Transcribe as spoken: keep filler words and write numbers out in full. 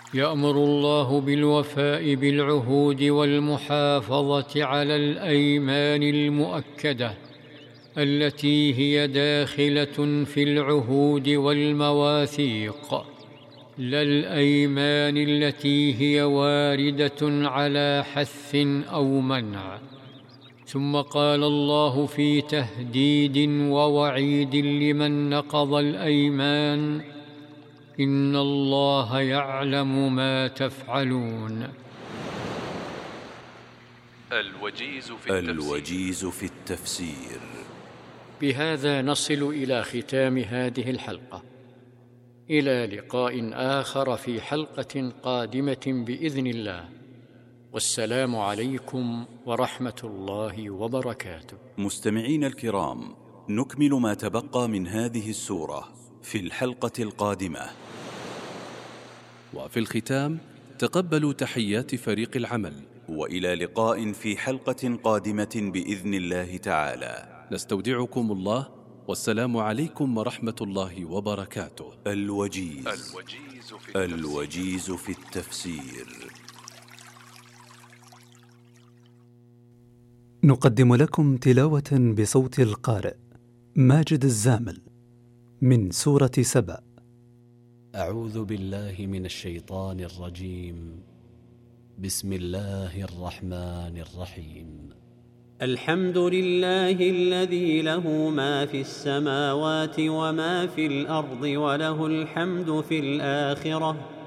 يأمر الله بالوفاء بالعهود والمحافظة على الأيمان المؤكدة التي هي داخلة في العهود والمواثيق، لا الأيمان التي هي واردة على حث أو منع. ثم قال الله في تهديد ووعيد لمن نقض الأيمان: إن الله يعلم ما تفعلون. الوجيز في التفسير, الوجيز في التفسير. بهذا نصل إلى ختام هذه الحلقة، إلى لقاء آخر في حلقة قادمة بإذن الله، والسلام عليكم ورحمة الله وبركاته. مستمعين الكرام، نكمل ما تبقى من هذه السورة في الحلقة القادمة. وفي الختام تقبلوا تحيات فريق العمل، وإلى لقاء في حلقة قادمة بإذن الله تعالى. نستودعكم الله، والسلام عليكم ورحمة الله وبركاته. الوجيز, الوجيز, في, التفسير. الوجيز في التفسير. نقدم لكم تلاوة بصوت القارئ ماجد الزامل من سورة سبأ. أعوذ بالله من الشيطان الرجيم. بسم الله الرحمن الرحيم. الحمد لله الذي له ما في السماوات وما في الأرض، وله الحمد في الآخرة،